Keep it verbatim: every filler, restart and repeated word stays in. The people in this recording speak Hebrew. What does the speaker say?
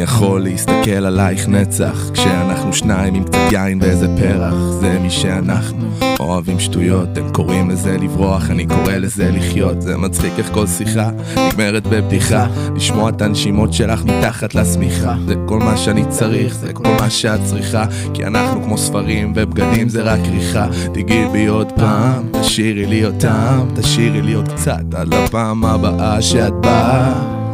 יכול להסתכל עלייך נצח כשאנחנו שניים עם קצת יין ואיזה פרח. זה מי שאנחנו, אוהבים שטויות, הם קוראים לזה לברוח, אני קורא לזה לחיות. זה מצחיק איך כל שיחה נגמרת בבדיחה, לשמוע את הנשימות שלך מתחת לשמיכה. זה כל מה שאני צריך, זה כל מה שאת צריכה, כי אנחנו כמו ספרים ובגדים זה רק ריחה. תגיעי בי עוד פעם, תשאירי לי אותם, תשאירי לי עוד קצת עד לפעם הבאה שאת באה.